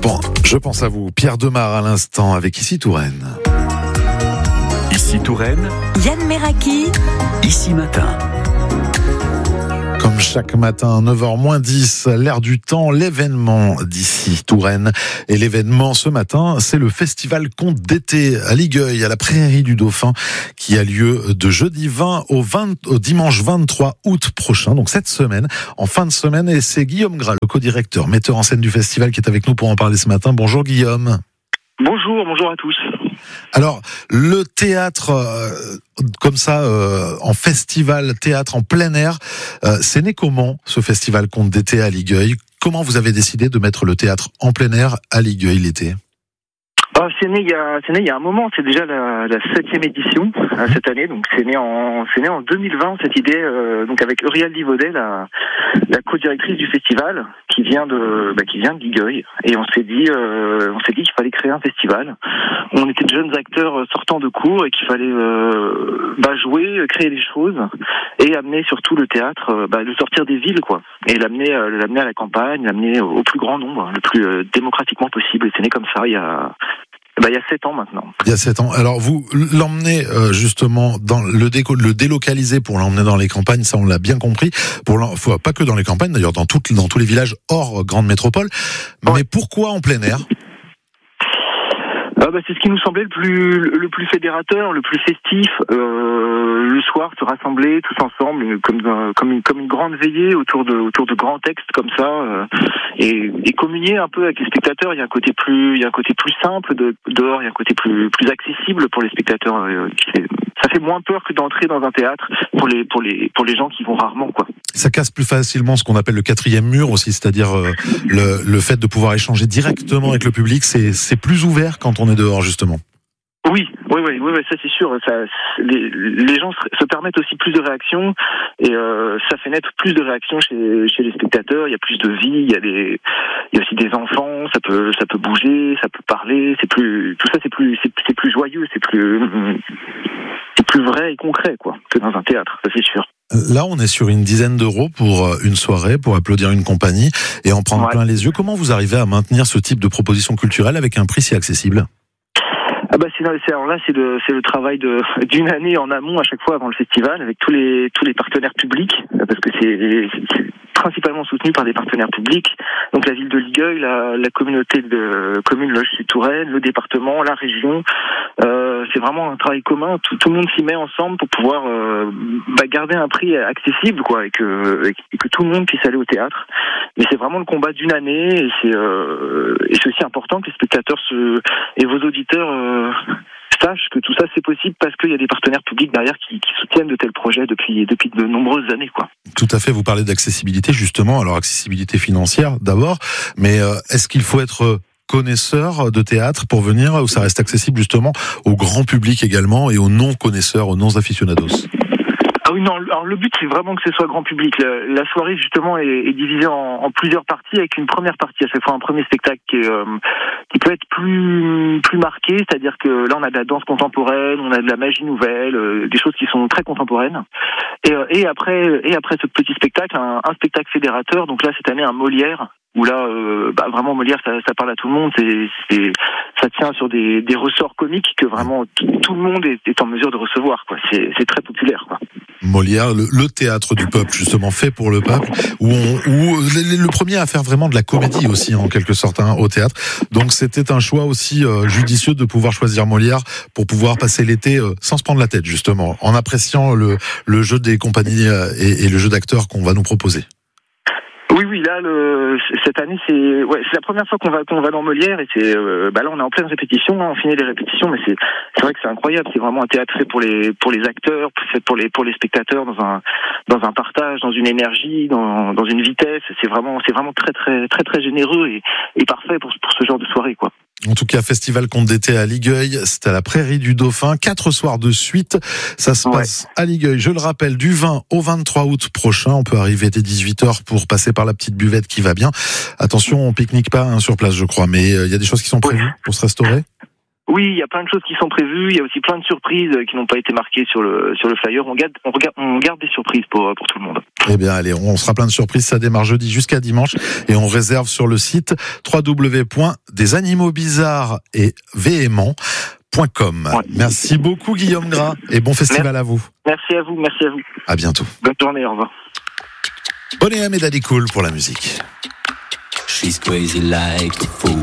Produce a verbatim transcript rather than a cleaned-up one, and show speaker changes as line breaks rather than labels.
Bon, je pense à vous, Pierre Demar à l'instant avec Ici Touraine.
Ici Touraine,
Yann Meraki,
Ici Matin.
Comme chaque matin, neuf heures moins dix, l'air du temps, l'événement d'Ici Touraine. Et l'événement ce matin, c'est le festival Contes d'été à Ligueuil, à la Prairie du Dauphin, qui a lieu de jeudi vingt au, vingt, au dimanche vingt-trois août prochain, donc cette semaine, en fin de semaine. Et c'est Guillaume Gras, le co-directeur, metteur en scène du festival, qui est avec nous pour en parler ce matin. Bonjour Guillaume.
Bonjour, bonjour à tous.
Alors, le théâtre, euh, comme ça, euh, en festival, théâtre en plein air, euh, c'est né comment, ce festival Contes d'été à Ligueuil ? Comment vous avez décidé de mettre le théâtre en plein air à Ligueuil l'été ?
Ah, c'est né il y a, c'est né il y a un moment. C'est déjà la, la septième édition euh, cette année. Donc c'est né en, c'est né en deux mille vingt cette idée. Euh, donc avec Eurial Livaudet, la, la co-directrice du festival, qui vient de, bah, qui vient de Ligueuil. Et on s'est dit, euh, on s'est dit qu'il fallait créer un festival. On était de jeunes acteurs sortant de cours et qu'il fallait euh, bah, jouer, créer des choses et amener surtout le théâtre, euh, bah, le sortir des villes, quoi, et l'amener, euh, l'amener à la campagne, l'amener au, au plus grand nombre, le plus euh, démocratiquement possible. Et c'est né comme ça il y a. Bah, il y a sept ans maintenant.
Il y a sept ans. Alors, vous l'emmenez euh, justement dans le, déco- le délocaliser pour l'emmener dans les campagnes, ça on l'a bien compris. Pour faut, pas que dans les campagnes, d'ailleurs, dans, toutes, dans tous les villages hors grande métropole. Ouais. Mais pourquoi en plein air ?
Ah bah c'est ce qui nous semblait le plus le plus fédérateur, le plus festif. Euh, le soir, se rassembler tous ensemble, comme comme une comme une grande veillée autour de autour de grands textes comme ça, euh, et, et communier un peu avec les spectateurs. Il y a un côté plus il y a un côté plus simple de, dehors, il y a un côté plus plus accessible pour les spectateurs. Euh, qui fait, ça fait moins peur que d'entrer dans un théâtre pour les pour les pour les gens qui vont rarement, quoi.
Ça casse plus facilement ce qu'on appelle le quatrième mur aussi, c'est-à-dire euh, le le fait de pouvoir échanger directement avec le public, c'est c'est plus ouvert quand on est dehors, justement.
Oui, oui, oui, oui, ça c'est sûr. Ça, les, les gens se, se permettent aussi plus de réactions et euh, ça fait naître plus de réactions chez, chez les spectateurs. Il y a plus de vie, il y a des, il y a aussi des enfants. Ça peut, ça peut bouger, ça peut parler. C'est plus, tout ça, c'est plus, c'est, c'est plus joyeux, c'est plus, c'est plus vrai et concret, quoi, que dans un théâtre. Ça c'est sûr.
Là, on est sur une dizaine d'euros pour une soirée, pour applaudir une compagnie et en prendre ouais. plein les yeux. Comment vous arrivez à maintenir ce type de proposition culturelle avec un prix si accessible ?
Ah bah c'est, c'est alors là c'est le c'est le travail de d'une année en amont à chaque fois avant le festival avec tous les tous les partenaires publics, parce que c'est, c'est principalement soutenu par des partenaires publics, donc la ville de Ligueuil, la, la communauté de communes Loge-Sud-Touraine, le département, la région. Euh, c'est vraiment un travail commun. Tout, tout le monde s'y met ensemble pour pouvoir euh, bah, garder un prix accessible, quoi, et que et que tout le monde puisse aller au théâtre. Mais c'est vraiment le combat d'une année et c'est euh, et c'est aussi important que les spectateurs se et vos auditeurs euh, sachent que tout ça c'est possible parce qu'il y a des partenaires publics derrière qui, qui soutiennent de tels projets depuis depuis de nombreuses années, quoi.
Tout à fait. Vous parlez d'accessibilité justement. Alors accessibilité financière d'abord, mais euh, est-ce qu'il faut être connaisseur de théâtre pour venir ou ça reste accessible justement au grand public également et aux non connaisseurs, aux non aficionados ?
Ah oui, non, alors le but c'est vraiment que ce soit grand public. La, la soirée justement est, est divisée en, en plusieurs parties avec une première partie à chaque fois, un premier spectacle qui, est, euh, qui peut être plus plus marqué, c'est-à-dire que là on a de la danse contemporaine, on a de la magie nouvelle, euh, des choses qui sont très contemporaines. Et, euh, et après et après ce petit spectacle, un, un spectacle fédérateur. Donc là cette année un Molière. Où là, euh, bah vraiment Molière, ça, ça parle à tout le monde. C'est, c'est, ça tient sur des, des ressorts comiques que vraiment tout, tout le monde est, est en mesure de recevoir, quoi. C'est, c'est très populaire, quoi.
Molière, le, le théâtre du peuple, justement fait pour le peuple, où, on, où le, le premier à faire vraiment de la comédie aussi, en quelque sorte, hein, au théâtre. Donc c'était un choix aussi euh, judicieux de pouvoir choisir Molière pour pouvoir passer l'été euh, sans se prendre la tête, justement, en appréciant le, le jeu des compagnies euh, et, et le jeu d'acteurs qu'on va nous proposer.
Oui, oui, là, le, cette année, c'est, ouais, c'est la première fois qu'on va, qu'on va dans Molière et c'est, euh, bah là, on est en pleine répétition, hein, on finit les répétitions, mais c'est, c'est vrai que c'est incroyable. C'est vraiment un théâtre fait pour les, pour les acteurs, fait pour les, pour les spectateurs, dans un, dans un partage, dans une énergie, dans, dans une vitesse. C'est vraiment, c'est vraiment très, très, très, très généreux et, et parfait pour, pour ce genre de soirée, quoi.
En tout cas, Festival Contes d'été à Ligueuil, c'est à la Prairie du Dauphin, quatre soirs de suite. Ça se passe ouais. à Ligueuil, je le rappelle, du vingt au vingt-trois août prochain. On peut arriver dès dix-huit heures pour passer par la petite buvette qui va bien. Attention, on pique-nique pas hein, sur place, je crois, mais il euh, y a des choses qui sont prévues pour se restaurer.
Oui, il y a plein de choses qui sont prévues. Il y a aussi plein de surprises qui n'ont pas été marquées sur le sur le flyer. On garde on regarde on garde des surprises pour pour tout le monde.
Eh bien, allez, on sera plein de surprises. Ça démarre jeudi jusqu'à dimanche et on réserve sur le site w w w point des animaux bizarres et véhéments point com. Ouais. Merci beaucoup Guillaume Gras et bon festival
merci.
à vous.
Merci à vous, merci à vous.
À bientôt.
Bonne journée, au revoir.
Bonnet et Daddy Cool pour la musique.
She's crazy like a fool.